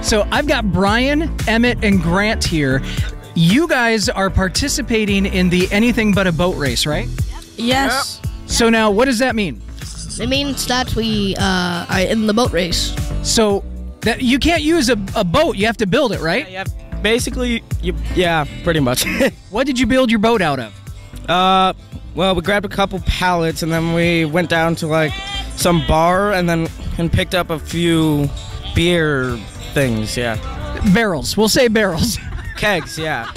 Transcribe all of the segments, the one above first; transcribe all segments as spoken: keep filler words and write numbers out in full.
So I've got Brian, Emmett, and Grant here. You guys are participating in the Anything But a Boat race, right? Yes. Yep. So now, what does that mean? It means that we uh, are in the boat race. So that you can't use a, a boat. You have to build it, right? Yeah, basically, you, yeah, pretty much. What did you build your boat out of? uh, well, we grabbed a couple pallets, and then we went down to, like, some bar, and then and picked up a few beer things, yeah. Barrels. We'll say barrels. Kegs, yeah.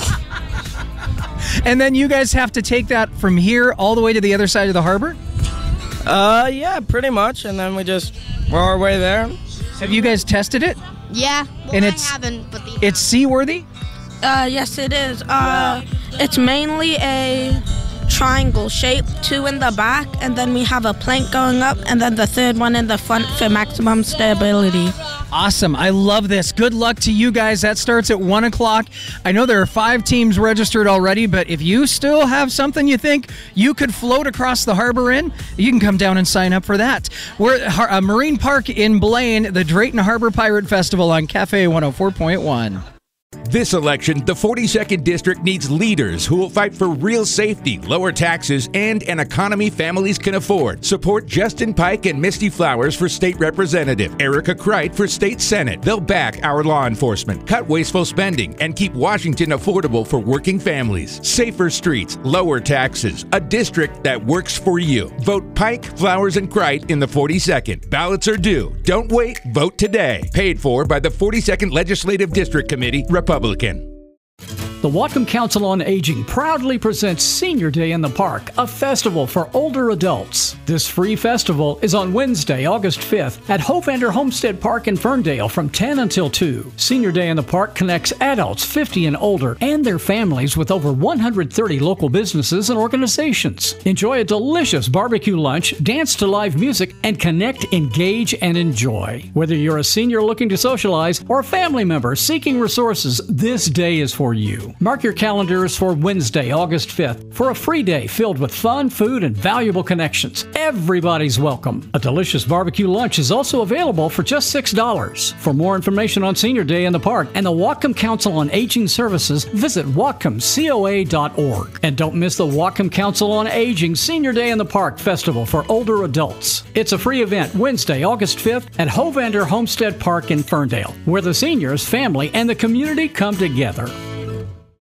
And then you guys have to take that from here all the way to the other side of the harbor? Uh, yeah, pretty much, and then we just row our way there. Have you guys tested it? Yeah. Well, And I it's- haven't, but the It's seaworthy? Uh, yes, it is. Uh, it's mainly a triangle shape, two in the back, and then we have a plank going up, and then the third one in the front for maximum stability. Awesome. I love this. Good luck to you guys. That starts at one o'clock. I know there are five teams registered already, but if you still have something you think you could float across the harbor in, you can come down and sign up for that. We're at Har- uh, Marine Park in Blaine, the Drayton Harbor Pirate Festival on Cafe one oh four point one. This election, the forty-second District needs leaders who will fight for real safety, lower taxes, and an economy families can afford. Support Justin Pike and Misty Flowers for State Representative, Erica Kreit for State Senate. They'll back our law enforcement, cut wasteful spending, and keep Washington affordable for working families. Safer streets, lower taxes, a district that works for you. Vote Pike, Flowers, and Kreit in the forty-second. Ballots are due. Don't wait, vote today. Paid for by the forty-second Legislative District Committee, Republican. The Whatcom Council on Aging proudly presents Senior Day in the Park, a festival for older adults. This free festival is on Wednesday, August fifth at Hovander Homestead Park in Ferndale from ten until two. Senior Day in the Park connects adults fifty and older and their families with over one hundred thirty local businesses and organizations. Enjoy a delicious barbecue lunch, dance to live music, and connect, engage, and enjoy. Whether you're a senior looking to socialize or a family member seeking resources, this day is for you. Mark your calendars for Wednesday, August fifth for a free day filled with fun, food, and valuable connections. Everybody's welcome. A delicious barbecue lunch is also available for just six dollars. For more information on Senior Day in the Park and the Whatcom Council on Aging Services, visit whatcom coa dot org. And don't miss the Whatcom Council on Aging Senior Day in the Park Festival for older adults. It's a free event Wednesday, August fifth at Hovander Homestead Park in Ferndale, where the seniors, family, and the community come together.